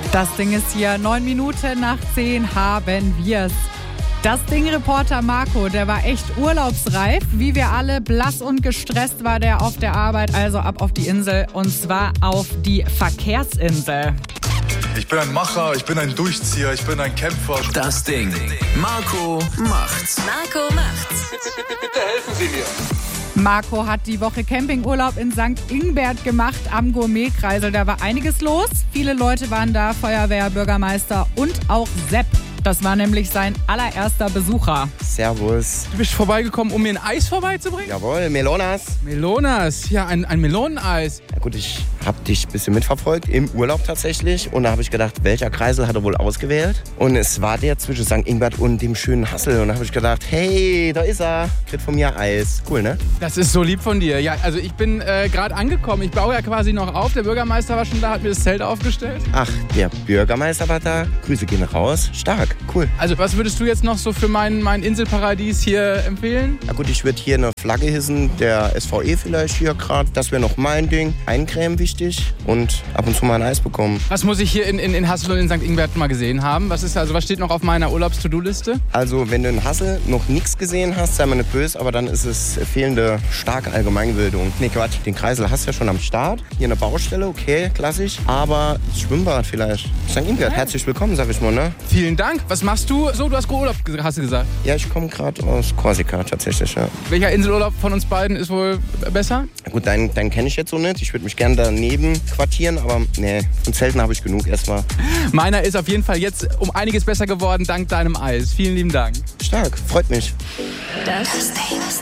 Das Ding ist hier, 9 Minuten nach 10 haben wir's. Das Ding-Reporter Marco, der war echt urlaubsreif. Wie wir alle, blass und gestresst war der auf der Arbeit, also ab auf die Insel. Und zwar auf die Verkehrsinsel. Ich bin ein Macher, ich bin ein Durchzieher, ich bin ein Kämpfer. Das Ding. Marco macht's. Marco macht's. Bitte helfen Sie mir. Marco hat die Woche Campingurlaub in St. Ingbert gemacht am Gourmetkreisel. Da war einiges los. Viele Leute waren da, Feuerwehr, Bürgermeister und auch Sepp. Das war nämlich sein allererster Besucher. Servus. Du bist vorbeigekommen, um mir ein Eis vorbeizubringen? Jawohl, Melonas. Melonas, ja, ein Meloneneis. Ja gut, ich habe dich ein bisschen mitverfolgt, im Urlaub tatsächlich. Und da habe ich gedacht, welcher Kreisel hat er wohl ausgewählt? Und es war der zwischen St. Ingbert und dem schönen Hassel. Und da habe ich gedacht, hey, da ist er. Kriegt von mir Eis. Cool, ne? Das ist so lieb von dir. Ja, also ich bin gerade angekommen. Ich baue ja quasi noch auf. Der Bürgermeister war schon da, hat mir das Zelt aufgestellt. Ach, der Bürgermeister war da. Grüße gehen raus. Stark, cool. Also was würdest du jetzt noch so für mein Inselparadies hier empfehlen? Ja gut, ich würde hier eine Flagge hissen, der SVE vielleicht hier gerade. Das wäre noch mein Ding. Eincremen wichtig und ab und zu mal ein Eis bekommen. Was muss ich hier in Hassel und in St. Ingbert mal gesehen haben? Was steht noch auf meiner Urlaubs-To-Do-Liste? Also wenn du in Hassel noch nichts gesehen hast, sei mal nicht böse, aber dann ist es fehlende starke Allgemeinbildung. Nee, Quatsch, den Kreisel hast du ja schon am Start. Hier eine Baustelle, okay, klassisch. Aber das Schwimmbad vielleicht. St. Ingbert, herzlich willkommen, sag ich mal, ne? Vielen Dank. Was machst du? So, du hast Urlaub, hast du gesagt. Ja, ich komme gerade aus Korsika tatsächlich, ja. Welcher Inselurlaub von uns beiden ist wohl besser? Gut, deinen kenne ich jetzt so nicht. Ich würde mich gerne daneben quartieren, aber nee, von Zelten habe ich genug erstmal. Meiner ist auf jeden Fall jetzt um einiges besser geworden, dank deinem Eis. Vielen lieben Dank. Stark, freut mich. Das Ding.